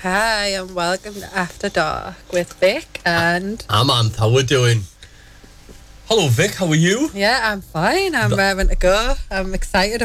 Hi, and welcome to After Dark with Vic and... I'm Anth. How we doing? Hello, Vic. How are you? Yeah, I'm fine. I'm raring to go. I'm excited